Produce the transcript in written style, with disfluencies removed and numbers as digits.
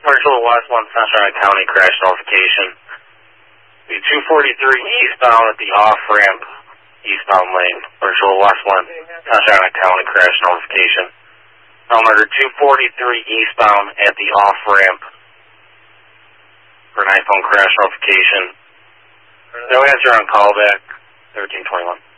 Virtual West 1 Sunshine County crash notification. The 243 eastbound at the off-ramp, eastbound lane. Virtual West 1 Sunshine County crash notification. Number 243 eastbound at the off-ramp for an iPhone crash notification. No answer on callback, 1321.